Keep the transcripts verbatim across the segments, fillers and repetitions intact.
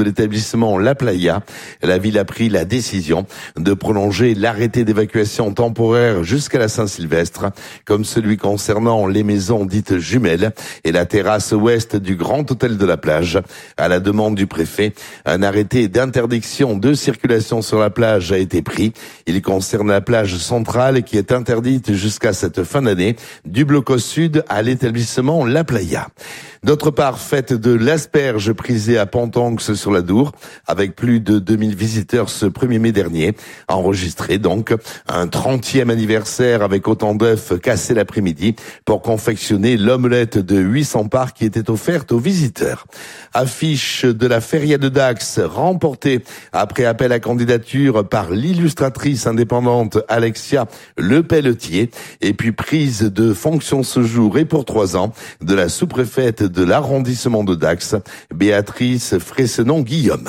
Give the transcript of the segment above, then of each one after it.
de l'établissement La Playa. La ville a pris la décision de prolonger l'arrêté d'évacuation temporaire jusqu'à la Saint-Sylvestre, comme celui concernant les maisons dites jumelles et la terrasse ouest du Grand Hôtel de la Plage. À la demande du préfet, un arrêté d'interdiction de circulation sur la plage a été pris. Il concerne la plage centrale qui est interdite jusqu'à cette fin d'année du bloc au sud à l'établissement La Playa. D'autre part, fête de l'asperge prisée à Pontonx sur la Dour, avec plus de deux mille visiteurs ce premier mai dernier. Enregistré donc un trentième anniversaire avec autant d'œufs cassés l'après-midi pour confectionner l'omelette de huit cents parts qui était offerte aux visiteurs. Affiche de la Feria de Dax remportée après appel à candidature par l'illustratrice indépendante Alexia Le Pelletier, et puis prise de fonction ce jour et pour trois ans de la sous-préfète de l'arrondissement de Dax, Béatrice Fressenon-Guillaume.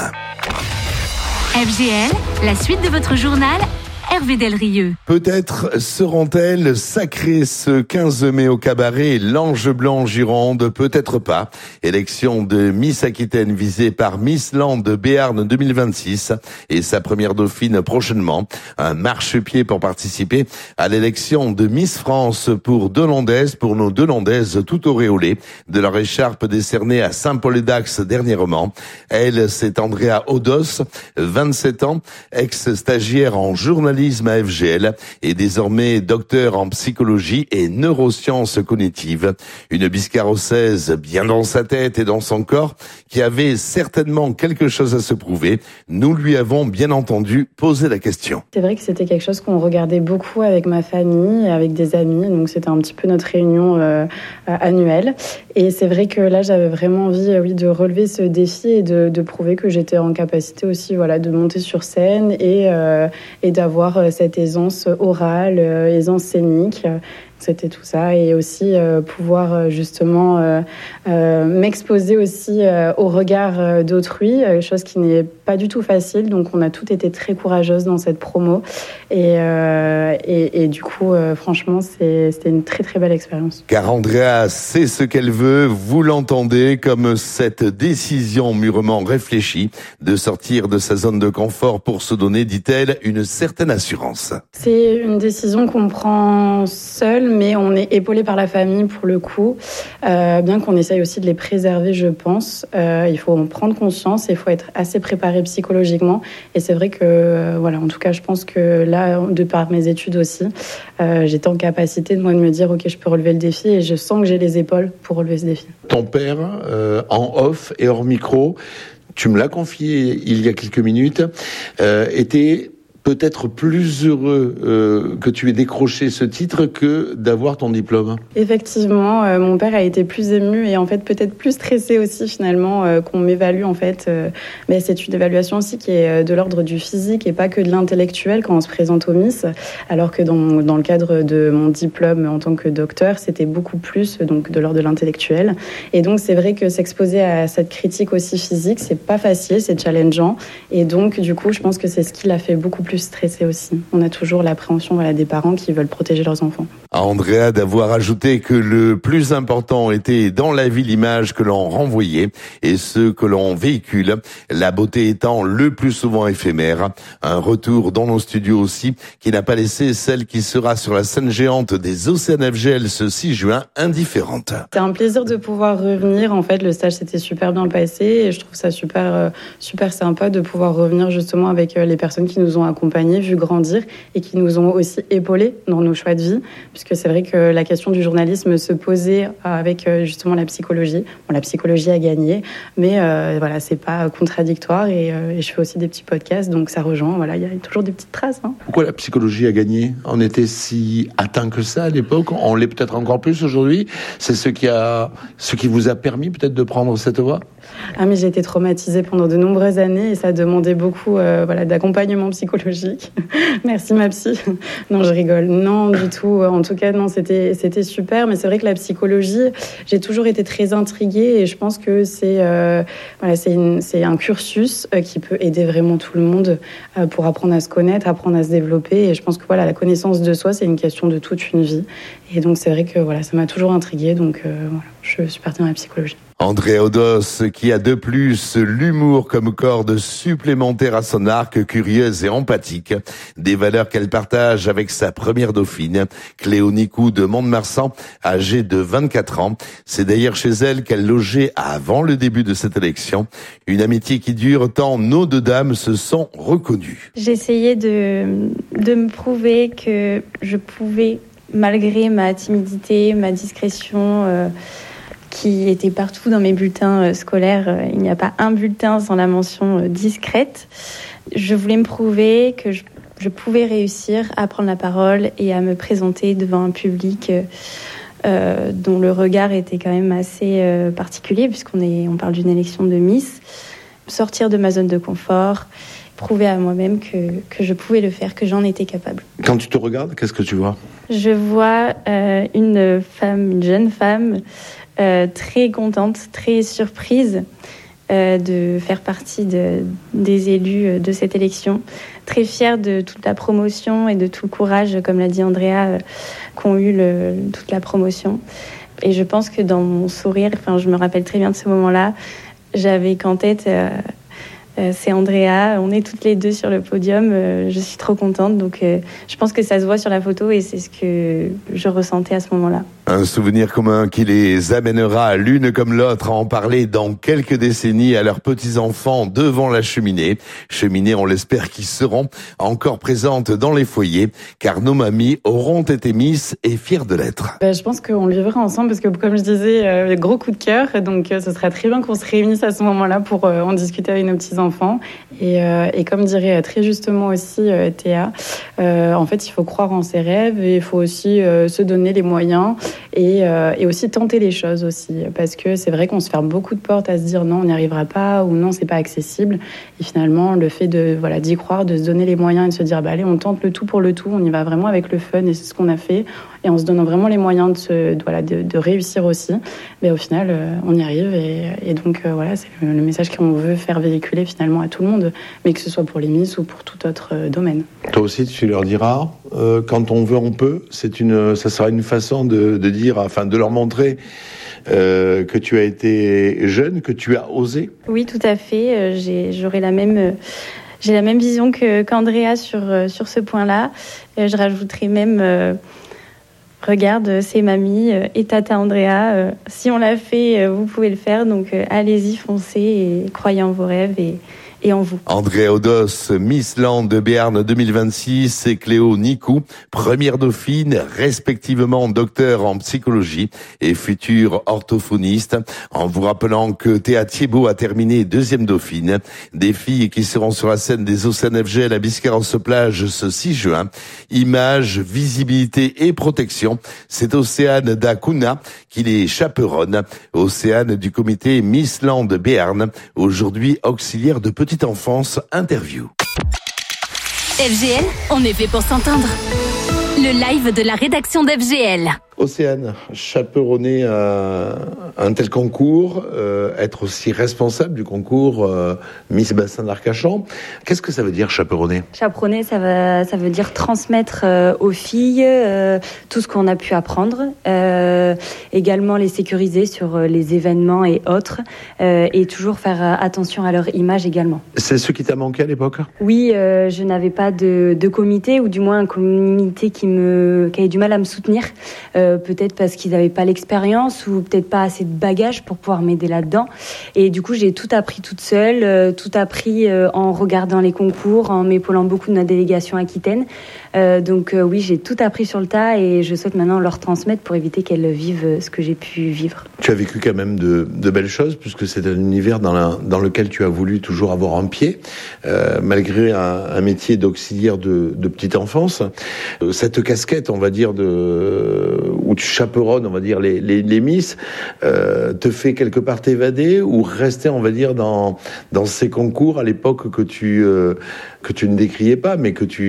F G L, la suite de votre journal, Hervé Delrieux. Peut-être seront-elles sacrées ce quinze mai au cabaret L'Ange Blanc en Gironde, peut-être pas. Élection de Miss Aquitaine visée par Miss Land Béarn deux mille vingt-six et sa première dauphine prochainement. Un marchepied pour participer à l'élection de Miss France pour deux Landaises, pour nos deux Landaises tout auréolées de leur écharpe décernée à Saint-Paul-et-Dax dernièrement. Elle, c'est Andrea Odos, vingt-sept ans, ex-stagiaire en journalisme à F G L et désormais docteur en psychologie et neurosciences cognitives. Une biscarrossaise bien dans sa tête et dans son corps qui avait certainement quelque chose à se prouver. Nous lui avons bien entendu poser la question. C'est vrai que c'était quelque chose qu'on regardait beaucoup avec ma famille et avec des amis, donc c'était un petit peu notre réunion euh, annuelle. Et c'est vrai que là j'avais vraiment envie oui, de relever ce défi et de, de prouver que j'étais en capacité aussi voilà, de monter sur scène et, euh, et d'avoir cette aisance orale, aisance scénique. C'était tout ça et aussi euh, pouvoir justement euh, euh, m'exposer aussi euh, au regard d'autrui, chose qui n'est pas du tout facile. Donc on a toutes été très courageuses dans cette promo et, euh, et, et du coup euh, franchement c'est, c'était une très très belle expérience. Car Andrea sait ce qu'elle veut, vous l'entendez, comme cette décision mûrement réfléchie de sortir de sa zone de confort pour se donner, dit-elle, une certaine assurance. C'est une décision qu'on prend seule, mais on est épaulé par la famille pour le coup, euh, bien qu'on essaye aussi de les préserver, je pense. Euh, il faut en prendre conscience et il faut être assez préparé psychologiquement. Et c'est vrai que, euh, voilà, en tout cas, je pense que là, de par mes études aussi, euh, j'étais en capacité de moi de me dire, ok, je peux relever le défi et je sens que j'ai les épaules pour relever ce défi. Ton père, euh, en off et hors micro, tu me l'as confié il y a quelques minutes, euh, était peut-être plus heureux euh, que tu aies décroché ce titre que d'avoir ton diplôme. Effectivement, euh, mon père a été plus ému et en fait peut-être plus stressé aussi finalement euh, qu'on m'évalue en fait. Euh, mais c'est une évaluation aussi qui est de l'ordre du physique et pas que de l'intellectuel quand on se présente au Miss, alors que dans, dans le cadre de mon diplôme en tant que docteur, c'était beaucoup plus donc de l'ordre de l'intellectuel. Et donc c'est vrai que s'exposer à cette critique aussi physique, c'est pas facile, c'est challengeant. Et donc du coup, je pense que c'est ce qui l'a fait beaucoup plus stressé aussi. On a toujours l'appréhension voilà, des parents qui veulent protéger leurs enfants. À Andrea d'avoir ajouté que le plus important était dans la vie l'image que l'on renvoyait et ce que l'on véhicule, la beauté étant le plus souvent éphémère. Un retour dans nos studios aussi qui n'a pas laissé celle qui sera sur la scène géante des Océans F G L ce six juin indifférente. C'est un plaisir de pouvoir revenir. En fait, le stage s'était super bien passé et je trouve ça super, super sympa de pouvoir revenir justement avec les personnes qui nous ont accompagnés accompagnés, vu grandir et qui nous ont aussi épaulés dans nos choix de vie, puisque c'est vrai que la question du journalisme se posait avec justement la psychologie. Bon, la psychologie a gagné, mais euh, voilà, c'est pas contradictoire et, euh, et je fais aussi des petits podcasts, donc ça rejoint. Voilà, il y a toujours des petites traces. Hein. Pourquoi la psychologie a gagné ? On était si atteint que ça à l'époque, on l'est peut-être encore plus aujourd'hui. C'est ce qui a, ce qui vous a permis peut-être de prendre cette voie ? Ah mais j'ai été traumatisée pendant de nombreuses années et ça demandait beaucoup euh, voilà, d'accompagnement psychologique. Merci ma psy. Non, je rigole. Non, du tout. En tout cas, non, c'était, c'était super. Mais c'est vrai que la psychologie, j'ai toujours été très intriguée et je pense que c'est, euh, voilà, c'est, une, c'est un cursus euh, qui peut aider vraiment tout le monde euh, pour apprendre à se connaître, apprendre à se développer. Et je pense que voilà, la connaissance de soi, c'est une question de toute une vie. Et donc, c'est vrai que voilà, ça m'a toujours intriguée. Donc, euh, voilà, je suis partie dans la psychologie. Andrea Odos, qui a de plus l'humour comme corde supplémentaire à son arc, curieuse et empathique. Des valeurs qu'elle partage avec sa première dauphine, Cléo Nicou de Mont-de-Marsan, âgée de vingt-quatre ans. C'est d'ailleurs chez elle qu'elle logeait avant le début de cette élection. Une amitié qui dure tant nos deux dames se sont reconnues. J'essayais de, de me prouver que je pouvais, malgré ma timidité, ma discrétion, euh, qui était partout dans mes bulletins scolaires. Il n'y a pas un bulletin sans la mention discrète. Je voulais me prouver que je, je pouvais réussir à prendre la parole et à me présenter devant un public euh, dont le regard était quand même assez euh, particulier, puisqu'on est, on parle d'une élection de Miss. Sortir de ma zone de confort, prouver à moi-même que, que je pouvais le faire, que j'en étais capable. Quand tu te regardes, qu'est-ce que tu vois ? Je vois euh, une femme, une jeune femme, Euh, très contente, très surprise euh, de faire partie de, des élus de cette élection, très fière de toute la promotion et de tout le courage, comme l'a dit Andrea, euh, qu'ont eu le, toute la promotion. Et je pense que dans mon sourire, enfin, je me rappelle très bien de ce moment-là, j'avais qu'en tête, euh, euh, c'est Andrea, on est toutes les deux sur le podium, euh, je suis trop contente, donc euh, je pense que ça se voit sur la photo et c'est ce que je ressentais à ce moment-là. Un souvenir commun qui les amènera l'une comme l'autre à en parler dans quelques décennies à leurs petits-enfants devant la cheminée. Cheminée, on l'espère, qui seront encore présentes dans les foyers, car nos mamies auront été Miss et fières de l'être. Ben, je pense qu'on le vivra ensemble parce que, comme je disais, euh, gros coup de cœur. Donc, euh, ce serait très bien qu'on se réunisse à ce moment-là pour euh, en discuter avec nos petits-enfants. Et, euh, et comme dirait très justement aussi euh, Théa, euh, en fait, il faut croire en ses rêves et il faut aussi euh, se donner les moyens. Et, euh, et aussi tenter les choses aussi, parce que c'est vrai qu'on se ferme beaucoup de portes à se dire non, on n'y arrivera pas, ou non, c'est pas accessible. Et finalement, le fait de voilà d'y croire, de se donner les moyens et de se dire bah allez, on tente le tout pour le tout, on y va vraiment avec le fun, et c'est ce qu'on a fait, et en se donnant vraiment les moyens de se, de, voilà de, de réussir aussi. Mais au final, euh, on y arrive, et, et donc euh, voilà, c'est le, le message qu'on veut faire véhiculer finalement à tout le monde, mais que ce soit pour les Miss ou pour tout autre euh, domaine. Toi aussi, tu leur diras, euh, quand on veut, on peut. C'est une, ça sera une façon de, de dire, enfin, de leur montrer euh, que tu as été jeune, que tu as osé. Oui, tout à fait. Euh, j'ai, j'aurai la même, euh, j'ai la même vision que qu'Andrea sur euh, sur ce point-là. Euh, je rajouterai même, euh, regarde, c'est mamie euh, et tata Andrea. Euh, si on l'a fait, euh, vous pouvez le faire. Donc, euh, allez-y, foncez et croyez en vos rêves et et en vous. Andrea Odos, Miss Land de Béarn deux mille vingt-six, et Cléo Nicou, première dauphine, respectivement docteur en psychologie et future orthophoniste. En vous rappelant que Théa Thiebaud a terminé deuxième dauphine. Des filles qui seront sur la scène des Océanes F G L à Biscarrosse-Plage ce six juin. Images, visibilité et protection. C'est Océane Dacuna qui les chaperonne. Océane du comité Miss Land Béarn, aujourd'hui auxiliaire de petite enfance. Interview. F G L, on est fait pour s'entendre. Le live de la rédaction d'F G L. Océane, chaperonner un, un tel concours, euh, être aussi responsable du concours euh, Miss Bassin d'Arcachon, qu'est-ce que ça veut dire chaperonner ? Chaperonner, ça, va, ça veut dire transmettre euh, aux filles euh, tout ce qu'on a pu apprendre, euh, également les sécuriser sur euh, les événements et autres, euh, et toujours faire euh, attention à leur image également. C'est ce qui t'a manqué à l'époque ? Oui, euh, je n'avais pas de, de comité, ou du moins un comité qui, me, qui avait du mal à me soutenir, euh, peut-être parce qu'ils n'avaient pas l'expérience ou peut-être pas assez de bagages pour pouvoir m'aider là-dedans. Et du coup, j'ai tout appris toute seule, euh, tout appris euh, en regardant les concours, en m'épaulant beaucoup de ma délégation aquitaine. Euh, donc euh, oui, j'ai tout appris sur le tas et je souhaite maintenant leur transmettre pour éviter qu'elles vivent ce que j'ai pu vivre. Tu as vécu quand même de, de belles choses, puisque c'est un univers dans, la, dans lequel tu as voulu toujours avoir un pied, euh, malgré un, un métier d'auxiliaire de, de petite enfance. Euh, cette casquette, on va dire, de, où tu chaperonnes, on va dire, les, les, les Miss, euh, te fait quelque part t'évader ou rester, on va dire, dans, dans ces concours à l'époque que tu, euh, que tu ne décriais pas, mais que tu...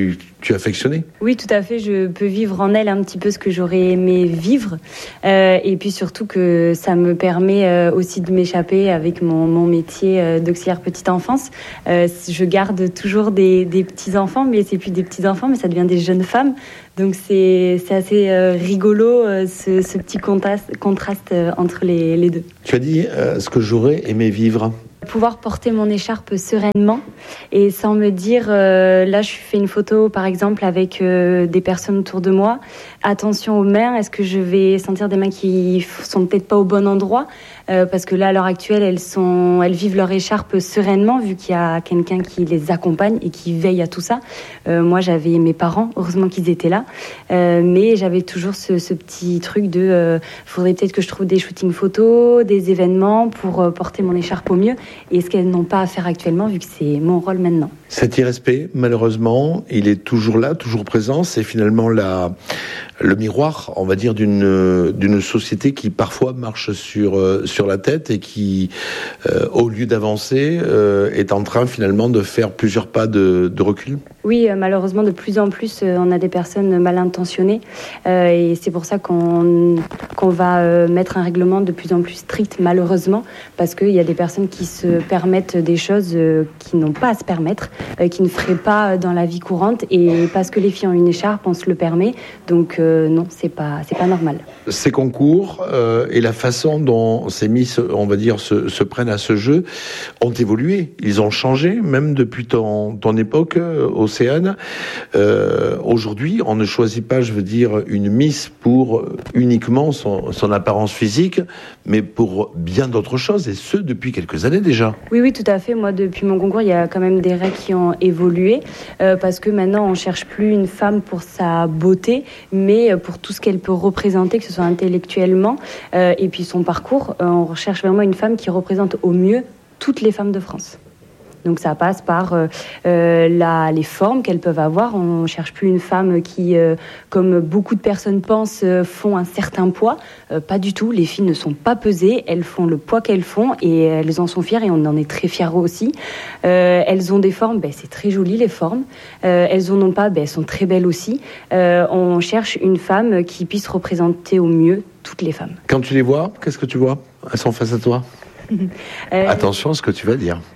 tu affectionnais. Oui, tout à fait. Je peux vivre en elle un petit peu ce que j'aurais aimé vivre. Euh, et puis surtout que ça me permet euh, aussi de m'échapper avec mon, mon métier euh, d'auxiliaire petite enfance. Euh, je garde toujours des, des petits-enfants, mais c'est plus des petits-enfants, mais ça devient des jeunes femmes. Donc c'est, c'est assez euh, rigolo, euh, ce, ce petit contraste, contraste euh, entre les, les deux. Tu as dit euh, ce que j'aurais aimé vivre. Pouvoir porter mon écharpe sereinement et sans me dire euh, là je fais une photo par exemple avec euh, des personnes autour de moi, attention aux mains, est-ce que je vais sentir des mains qui sont peut-être pas au bon endroit, euh, parce que là à l'heure actuelle elles sont elles vivent leur écharpe sereinement vu qu'il y a quelqu'un qui les accompagne et qui veille à tout ça. Euh, moi j'avais mes parents, heureusement qu'ils étaient là, euh, mais j'avais toujours ce, ce petit truc de euh, faudrait peut-être que je trouve des shootings photos, des événements pour euh, porter mon écharpe au mieux. Et ce qu'elles n'ont pas à faire actuellement, vu que c'est mon rôle maintenant. Cet irrespect, malheureusement, il est toujours là, toujours présent. C'est finalement la, le miroir, on va dire, d'une, d'une société qui parfois marche sur, euh, sur la tête et qui, euh, au lieu d'avancer, euh, est en train finalement de faire plusieurs pas de, de recul. Oui, euh, malheureusement, de plus en plus, euh, on a des personnes mal intentionnées. Euh, et c'est pour ça qu'on, qu'on va euh, mettre un règlement de plus en plus strict, malheureusement, parce qu'il y a des personnes qui se permettent des choses euh, qui n'ont pas à se permettre, euh, qui ne feraient pas dans la vie courante. Et parce que les filles ont une écharpe, on se le permet. Donc euh, non, c'est pas, c'est pas normal. Ces concours euh, et la façon dont ces Miss, on va dire, se, se prennent à ce jeu ont évolué. Ils ont changé, même depuis ton, ton époque, euh, Océane. Euh, aujourd'hui, on ne choisit pas, je veux dire, une Miss pour uniquement son, son apparence physique, mais pour bien d'autres choses, et ce, depuis quelques années déjà. Oui, oui, tout à fait. Moi, depuis mon concours, il y a quand même des règles qui ont évolué, euh, parce que maintenant, on ne cherche plus une femme pour sa beauté, mais pour tout ce qu'elle peut représenter, que ce soit intellectuellement, euh, et puis son parcours. Euh, on recherche vraiment une femme qui représente au mieux toutes les femmes de France. Donc ça passe par euh, euh, la, les formes qu'elles peuvent avoir. On ne cherche plus une femme qui, euh, comme beaucoup de personnes pensent, euh, font un certain poids. Euh, pas du tout. Les filles ne sont pas pesées. Elles font le poids qu'elles font et elles en sont fières et on en est très fiers aussi. Euh, elles ont des formes, ben, c'est très joli les formes. Euh, elles en ont pas, ben, elles sont très belles aussi. Euh, on cherche une femme qui puisse représenter au mieux toutes les femmes. Quand tu les vois, qu'est-ce que tu vois ? Elles sont face à toi. euh, Attention à ce que tu vas dire.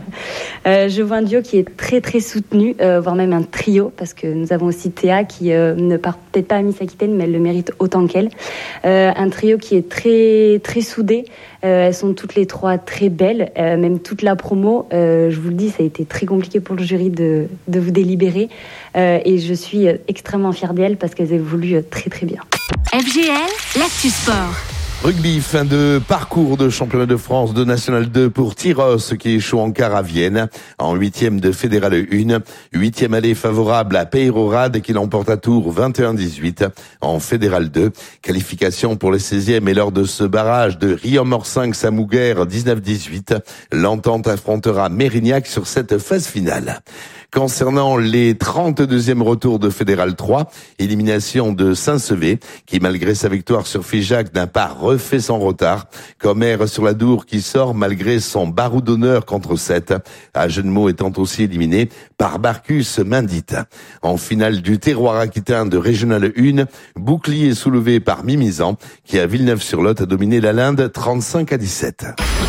euh, je vois un duo qui est très très soutenu, euh, voire même un trio, parce que nous avons aussi Théa qui euh, ne part peut-être pas à Miss Aquitaine, mais elle le mérite autant qu'elle. Euh, un trio qui est très très soudé. Euh, elles sont toutes les trois très belles, euh, même toute la promo. Euh, je vous le dis, ça a été très compliqué pour le jury de, de vous délibérer. Euh, et je suis extrêmement fière d'elles parce qu'elles évoluent très très bien. F G L, l'actu sport. Rugby, fin de parcours de championnat de France de National deux pour Tyros qui échoue en quart à Vienne. En huitième de Fédéral un, huitième allée favorable à Peyrorade qui l'emporte à Tours vingt et un dix-huit. En Fédéral deux, qualification pour les seizièmes et lors de ce barrage de Riom-Orcinq-Samouguer dix-neuf dix-huit, l'entente affrontera Mérignac sur cette phase finale. Concernant les trente-deuxième retours de Fédéral trois, élimination de Saint-Sevé, qui malgré sa victoire sur Figeac n'a pas refait son retard. Comer sur la Dour qui sort malgré son barou d'honneur contre sept. Agenemo étant aussi éliminé par Barcus Mindit. En finale du terroir aquitain de Régional un, bouclier soulevé par Mimizan, qui à Villeneuve-sur-Lot a dominé la Linde trente-cinq à dix-sept.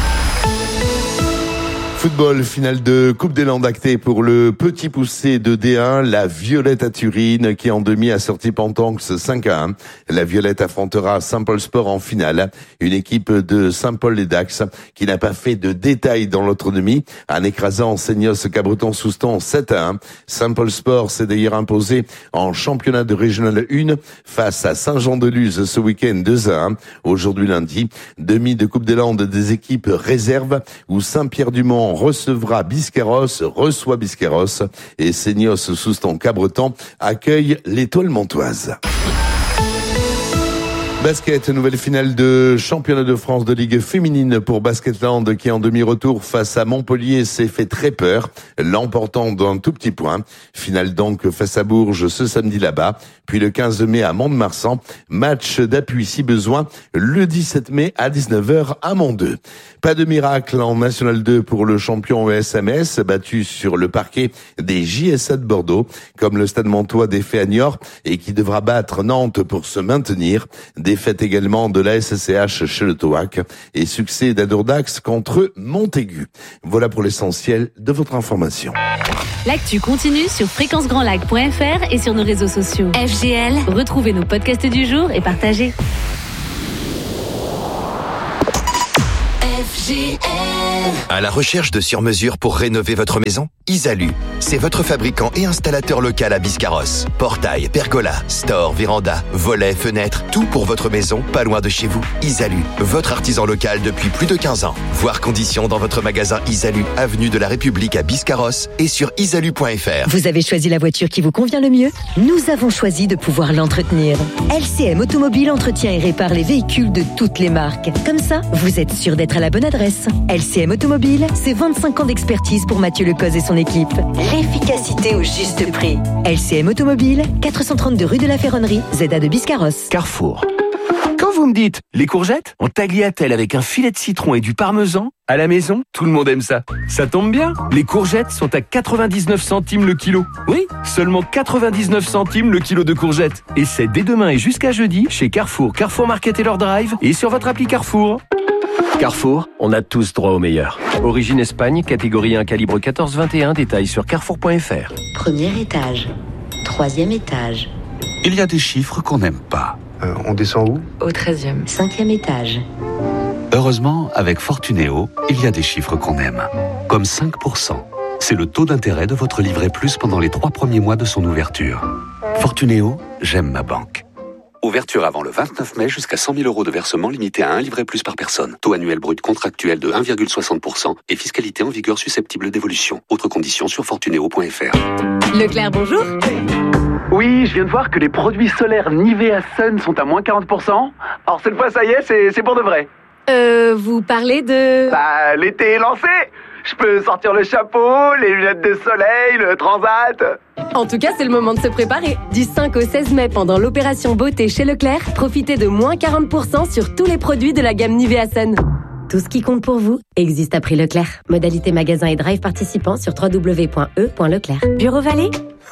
Football, finale de Coupe des Landes actée pour le petit poussé de D un, la Violette à Turin, qui en demi a sorti Pantonx cinq à un. La Violette affrontera Saint-Paul Sport en finale, une équipe de Saint-Paul-les-Dax qui n'a pas fait de détails dans l'autre demi, en écrasant Seignos Cabreton-Souston sept à un. Saint-Paul Sport s'est d'ailleurs imposé en championnat de Régional un face à Saint-Jean-de-Luz ce week-end deux à un. Aujourd'hui lundi, demi de Coupe des Landes des équipes réserves où Saint-Pierre-du-Mont recevra Biscarrosse, reçoit Biscarrosse et Seignos Souston Cabreton accueille l'Étoile Montoise. Basket, nouvelle finale de championnat de France de Ligue féminine pour Basketland qui en demi-retour face à Montpellier s'est fait très peur, l'emportant d'un tout petit point. Finale donc face à Bourges ce samedi là-bas, puis le quinze mai à Mont-de-Marsan. Match d'appui si besoin le dix-sept mai à dix-neuf heures à Mont deux. Pas de miracle en National deux pour le champion E S M S, battu sur le parquet des J S A de Bordeaux, comme le Stade Montois défait à Niort et qui devra battre Nantes pour se maintenir. Défaite également de la S C H chez le Toac et succès d'Adourdax contre Montaigu. Voilà pour l'essentiel de votre information. L'actu continue sur fréquence grand lac point f r et sur nos réseaux sociaux. F G L, retrouvez nos podcasts du jour et partagez. F G L. À la recherche de sur-mesure pour rénover votre maison? Isalu, c'est votre fabricant et installateur local à Biscarrosse. Portail, pergola, store, véranda, volets, fenêtres, tout pour votre maison, pas loin de chez vous. Isalu, votre artisan local depuis plus de quinze ans. Voir conditions dans votre magasin Isalu, avenue de la République à Biscarrosse et sur isalu point f r. Vous avez choisi la voiture qui vous convient le mieux? Nous avons choisi de pouvoir l'entretenir. L C M Automobile entretient et répare les véhicules de toutes les marques. Comme ça, vous êtes sûr d'être à la bonne adresse. L C M Automobile, c'est vingt-cinq ans d'expertise pour Mathieu Lecoz et son équipe. L'efficacité au juste prix. L C M Automobile, quatre cent trente-deux rue de la Ferronnerie, Z A de Biscarrosse. Carrefour. Quand vous me dites les courgettes en tagliatelle avec un filet de citron et du parmesan, à la maison, tout le monde aime ça. Ça tombe bien, les courgettes sont à quatre-vingt-dix-neuf centimes le kilo. Oui, seulement quatre-vingt-dix-neuf centimes le kilo de courgettes. Et c'est dès demain et jusqu'à jeudi chez Carrefour, Carrefour Market et leur drive et sur votre appli Carrefour. Carrefour, on a tous droit au meilleur. Origine Espagne, catégorie un, calibre quatorze vingt et un, détails sur carrefour point f r. Premier étage, troisième étage. Il y a des chiffres qu'on n'aime pas. Euh, on descend où? Au treizième, cinquième étage. Heureusement, avec Fortunéo, il y a des chiffres qu'on aime. Comme cinq pour cent. C'est le taux d'intérêt de votre livret plus pendant les trois premiers mois de son ouverture. Fortunéo, j'aime ma banque. Ouverture avant le vingt-neuf mai jusqu'à cent mille euros de versement limité à un livret plus par personne. Taux annuel brut contractuel de un virgule soixante pour cent et fiscalité en vigueur susceptible d'évolution. Autres conditions sur fortunéo point f r. Leclerc, bonjour. Oui, je viens de voir que les produits solaires Nivea Sun sont à moins quarante pour cent. Alors cette fois, ça y est, c'est, c'est pour de vrai. Euh, vous parlez de... Bah, l'été est lancé. Je peux sortir le chapeau, les lunettes de soleil, le transat. En tout cas, c'est le moment de se préparer. Du cinq au seize mai, pendant l'opération beauté chez Leclerc, profitez de moins quarante pour cent sur tous les produits de la gamme Nivea Sun. Tout ce qui compte pour vous existe à prix Leclerc. Modalité magasin et drive participants sur w w w point e point leclerc. Bureau Vallée.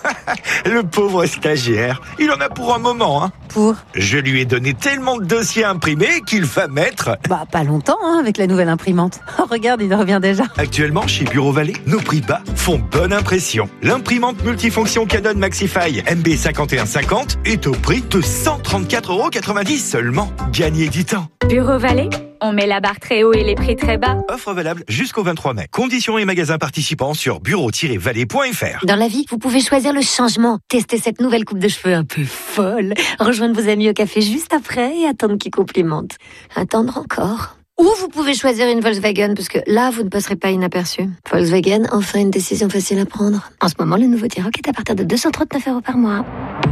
Le pauvre stagiaire, il en a pour un moment, hein. Pour Je lui ai donné tellement de dossiers imprimés qu'il va mettre... Bah, pas longtemps, hein, avec la nouvelle imprimante. Oh, regarde, il revient déjà. Actuellement, chez Bureau Vallée, nos prix bas font bonne impression. L'imprimante multifonction Canon Maxify M B cinquante et un cinquante est au prix de cent trente-quatre euros quatre-vingt-dix seulement. Gagnez du temps. Bureau Vallée, on met la barre très haut et les prix très bas. Offre valable jusqu'au vingt-trois mai. Conditions et magasins participants sur bureau tiret vallée point f r. Dans la vie, vous pouvez choisir le changement. Testez cette nouvelle coupe de cheveux un peu folle. Rejoindre vos amis au café juste après et attendre qu'ils complimentent. Attendre encore. Ou vous pouvez choisir une Volkswagen, parce que là, vous ne passerez pas inaperçu. Volkswagen, enfin une décision facile à prendre. En ce moment, le nouveau T-Roc est à partir de deux cent trente-neuf euros par mois.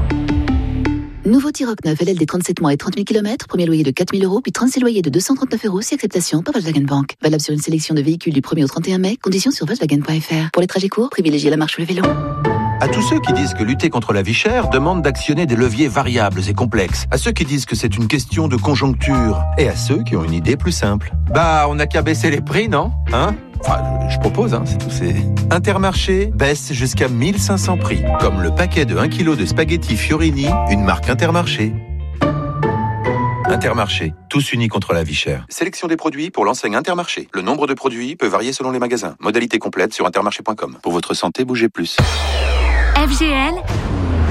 Nouveau T-Roc neuf L L D trente-sept mois et trente mille kilomètres, premier loyer de quatre mille euros, puis trente-six loyers de deux cent trente-neuf euros, si acceptation par Volkswagen Bank. Valable sur une sélection de véhicules du premier au trente et un mai, conditions sur volkswagen point f r. Pour les trajets courts, privilégiez la marche ou le vélo. À tous ceux qui disent que lutter contre la vie chère demande d'actionner des leviers variables et complexes. À ceux qui disent que c'est une question de conjoncture. Et à ceux qui ont une idée plus simple. Bah, on n'a qu'à baisser les prix, non? Hein? Enfin, je propose, hein, c'est tout. C'est... Intermarché baisse jusqu'à mille cinq cents prix. Comme le paquet de un kilo de spaghettis Fiorini, une marque Intermarché. Intermarché, tous unis contre la vie chère. Sélection des produits pour l'enseigne Intermarché. Le nombre de produits peut varier selon les magasins. Modalité complète sur intermarché point com. Pour votre santé, bougez plus. F G L,